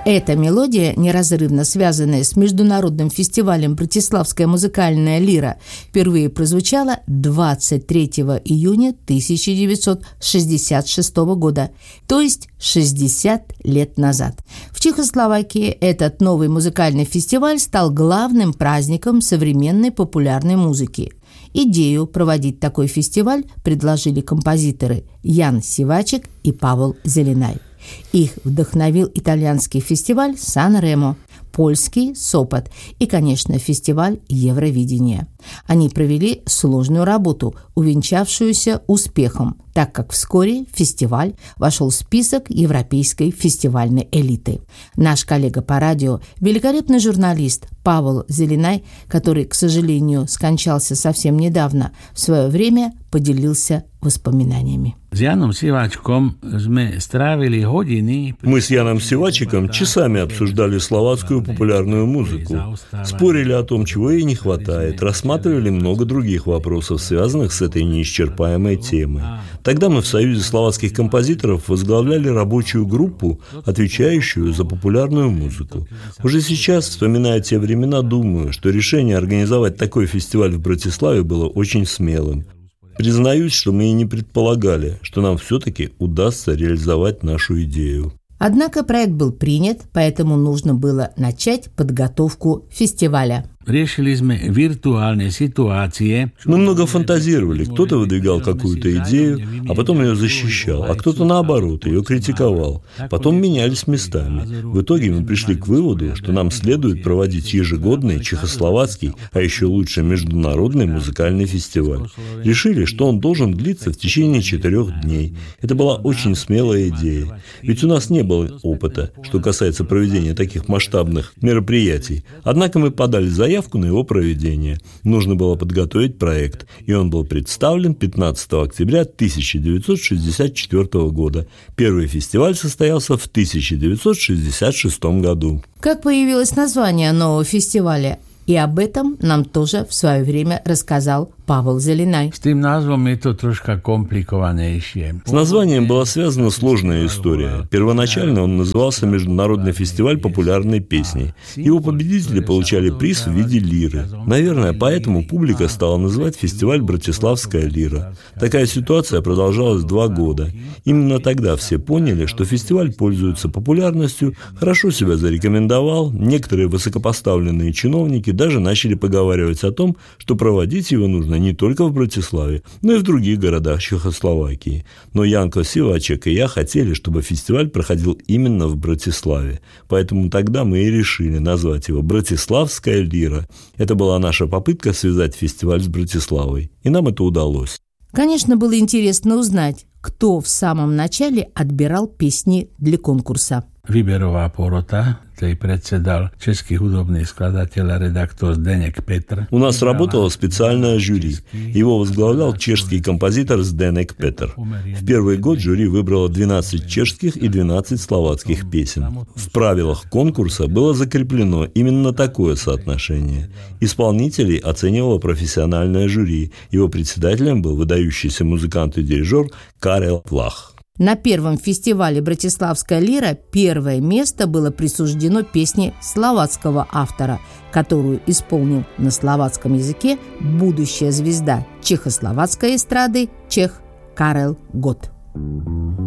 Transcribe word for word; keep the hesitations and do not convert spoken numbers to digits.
Эта мелодия, неразрывно связанная с международным фестивалем «Братиславская музыкальная лира», впервые прозвучала двадцать третьего июня тысяча девятьсот шестьдесят шестого года, то есть шестьдесят лет назад. В Чехословакии этот новый музыкальный фестиваль стал главным праздником современной популярной музыки. Идею проводить такой фестиваль предложили композиторы Ян Сивачек и Павел Зеленай. Их вдохновил итальянский фестиваль «Сан-Ремо», польский «Сопот» и, конечно, фестиваль Евровидения. Они провели сложную работу, увенчавшуюся успехом, так как вскоре фестиваль вошел в список европейской фестивальной элиты. Наш коллега по радио, великолепный журналист Павел Зеленай, который, к сожалению, скончался совсем недавно, в свое время поделился воспоминаниями. Мы с Яном Сивачиком часами обсуждали словацкую популярную музыку, спорили о том, чего ей не хватает, рассматривали много других вопросов, связанных с этой неисчерпаемой темой. Тогда мы в Союзе словацких композиторов возглавляли рабочую группу, отвечающую за популярную музыку. Уже сейчас, вспоминая те времена, думаю, что решение организовать такой фестиваль в Братиславе было очень смелым. Признаюсь, что мы и не предполагали, что нам все-таки удастся реализовать нашу идею. Однако проект был принят, поэтому нужно было начать подготовку фестиваля. Решили мы виртуальные ситуации. Мы много фантазировали. Кто-то выдвигал какую-то идею, а потом ее защищал, а кто-то, наоборот, ее критиковал. Потом менялись местами. В итоге мы пришли к выводу, что нам следует проводить ежегодный чехословацкий, а еще лучше международный музыкальный фестиваль. Решили, что он должен длиться в течение четырех дней. Это была очень смелая идея. Ведь у нас не было опыта, что касается проведения таких масштабных мероприятий. Однако мы подали заявку на его проведение. Нужно было подготовить проект, и он был представлен пятнадцатого октября тысяча девятьсот шестьдесят четвёртого года. Первый фестиваль состоялся в тысяча девятьсот шестьдесят шестом году. Как появилось название нового фестиваля? И об этом нам тоже в свое время рассказал Павел Зеленай. С тем названием это трошка компликованнейшее. С названием была связана сложная история. Первоначально он назывался «Международный фестиваль популярной песни». Его победители получали приз в виде лиры. Наверное, поэтому публика стала называть фестиваль «Братиславская лира». Такая ситуация продолжалась два года. Именно тогда все поняли, что фестиваль пользуется популярностью, хорошо себя зарекомендовал. Некоторые высокопоставленные чиновники даже начали поговаривать о том, что проводить его нужно не только в Братиславе, но и в других городах Чехословакии. Но Янко Сивачек и я хотели, чтобы фестиваль проходил именно в Братиславе. Поэтому тогда мы и решили назвать его «Братиславская лира». Это была наша попытка связать фестиваль с Братиславой. И нам это удалось. Конечно, было интересно узнать, кто в самом начале отбирал песни для конкурса. Výberová porota, tej председал český hudobný skladateľ a редактор Zdeněk Petr. У нас работало специальное жюри. Его возглавлял чешский композитор Zdeněk Petr. В первый год жюри выбрало двенадцать чешских и двенадцать словацких песен. В правилах конкурса было закреплено именно такое соотношение. Исполнителей оценивало профессиональное жюри. Его председателем был выдающийся музыкант и дирижер Карел Плах. На первом фестивале «Братиславская лира» первое место было присуждено песне словацкого автора, которую исполнил на словацком языке будущая звезда чехословацкой эстрады чех Карел Гот.